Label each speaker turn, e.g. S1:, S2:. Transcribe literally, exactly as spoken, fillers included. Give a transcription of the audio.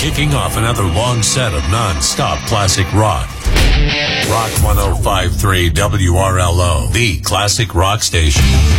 S1: Kicking off another long set of non-stop classic rock. Rock one oh five point three W R L O, the classic rock station.